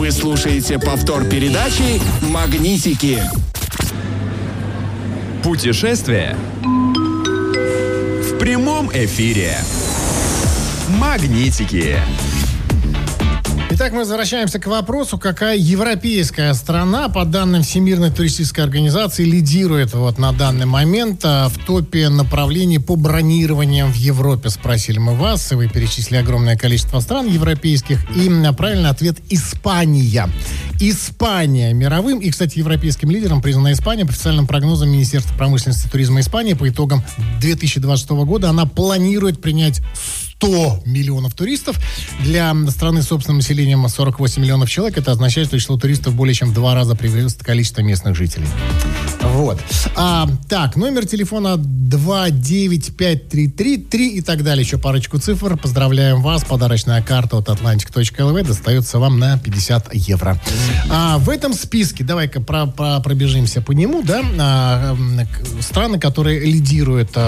Вы слушаете повтор передачи «Магнитики». Путешествие в прямом эфире. Магнитики. Итак, мы возвращаемся к вопросу, какая европейская страна, по данным Всемирной туристической организации, лидирует на данный момент в топе направлений по бронированиям в Европе. Спросили мы вас, и вы перечислили огромное количество стран европейских. И правильный ответ – Испания. Испания мировым и, кстати, европейским лидером признана Испания. По официальным прогнозам Министерства промышленности и туризма Испании по итогам 2026 года она планирует принять 100 миллионов туристов. Для страны с собственным населением 48 миллионов человек это означает, что число туристов более чем в 2 раза превысит количество местных жителей. Вот. Так, номер телефона 29533 и так далее. Еще парочку цифр. Поздравляем вас. Подарочная карта от Atlantic.lv достается вам на 50 евро. В этом списке, давай-ка пробежимся по нему, да, страны, которые лидируют